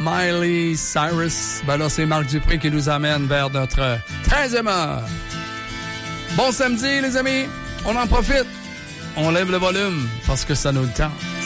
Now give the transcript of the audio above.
Miley Cyrus. Ben là, c'est Marc Dupré qui nous amène vers notre 13e heure. Bon samedi, les amis. On en profite. On lève le volume parce que ça nous le tente.